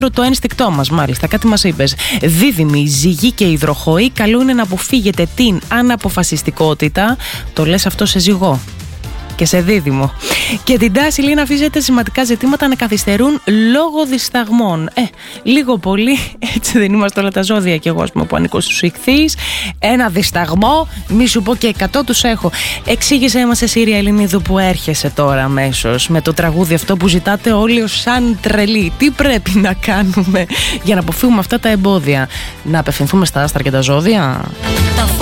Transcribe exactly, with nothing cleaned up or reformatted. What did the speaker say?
το ένστικτό μας, μάλιστα. Κάτι μας είπες. Δίδυμοι, ζυγοί και υδροχόοι καλούν να αποφύγετε την αναποφασιστικότητα. Το λες αυτό σε ζυγό και σε δίδυμο. Και την τάση, λέει, να αφήσετε σημαντικά ζητήματα να καθυστερούν λόγω δισταγμών. Ε, λίγο πολύ, έτσι δεν είμαστε όλα τα ζώδια, και εγώ, ας πούμε, που ανήκω στους Ιχθύς. Ένα δισταγμό, μη σου πω και εκατό τους έχω. Εξήγησέ μας, Σύρια Ελληνίδου, που έρχεσαι τώρα αμέσως με το τραγούδι αυτό που ζητάτε όλοι ως σαν τρελοί. Τι πρέπει να κάνουμε για να αποφύγουμε αυτά τα εμπόδια? Να απευθυνθούμε στα άστρα και τα ζώδια?